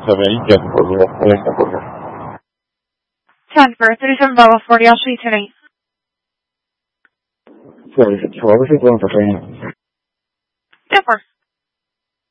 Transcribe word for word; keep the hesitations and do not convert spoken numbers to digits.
seven eight, yes, por favor, cuarenta, por favor. ten for thirty-seven Bravo forty, I'll show you tonight. forty, twelve, is it one for training? ten four.